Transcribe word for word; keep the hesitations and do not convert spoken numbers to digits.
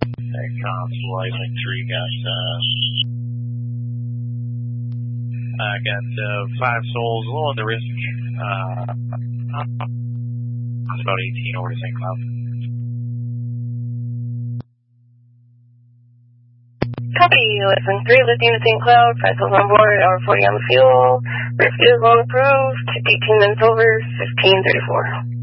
Constellation three got, uh, I got, uh, five souls, a little on the risk, uh, it's about eighteen over to Saint Cloud. Copy, listen, three lifting to Saint Cloud, five souls on board, hour forty on the fuel, risk is long approved, eighteen minutes over, fifteen thirty-four.